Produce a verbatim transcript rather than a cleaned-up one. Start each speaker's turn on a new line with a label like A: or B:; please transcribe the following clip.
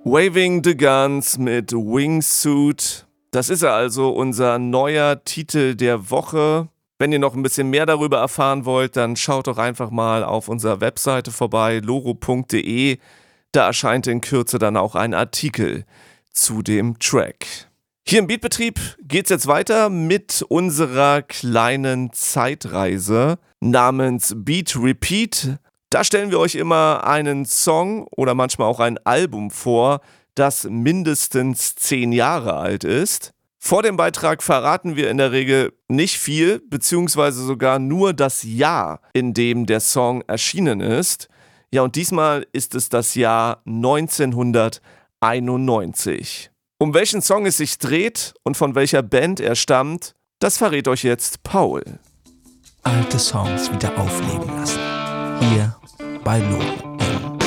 A: Waving the Guns mit Wingsuit. Das ist er also, unser neuer Titel der Woche. Wenn ihr noch ein bisschen mehr darüber erfahren wollt, dann schaut doch einfach mal auf unserer Webseite vorbei, loro punkt de. Da erscheint in Kürze dann auch ein Artikel zu dem Track. Hier im Beatbetrieb geht's jetzt weiter mit unserer kleinen Zeitreise namens Beat Repeat. Da stellen wir euch immer einen Song oder manchmal auch ein Album vor, das mindestens zehn Jahre alt ist. Vor dem Beitrag verraten wir in der Regel nicht viel, beziehungsweise sogar nur das Jahr, in dem der Song erschienen ist. Ja, und diesmal ist es das Jahr neunzehnhunderteinundneunzig. Um welchen Song es sich dreht und von welcher Band er stammt, das verrät euch jetzt Paul.
B: Alte Songs wieder aufleben lassen. Hier bei Loro.